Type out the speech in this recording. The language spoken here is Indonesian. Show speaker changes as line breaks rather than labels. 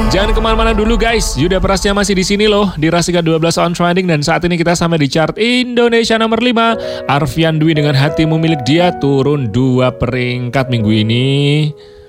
Jangan kemana-mana dulu guys, Yuda Prasya masih di sini loh di Rasika 12 on trending, dan saat ini kita sampai di chart Indonesia nomor 5. Arfian Dwi dengan Hatimu Milik Dia turun 2 peringkat minggu ini.